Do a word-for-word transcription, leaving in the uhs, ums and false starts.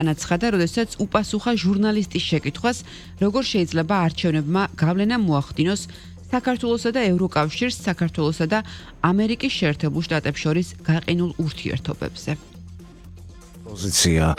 განაცხადა, როდესაც უპასუხა ჟურნალისტის შეკითხვას, როგორ შეიძლება არჩევნებმა გავლენა მოახდინოს საქართველოსა და ევროკავშირს, საქართველოსა და ამერიკის შეერთებულ შტატებს შორის გაყინულ ურთიერთობებზე. პოზიცია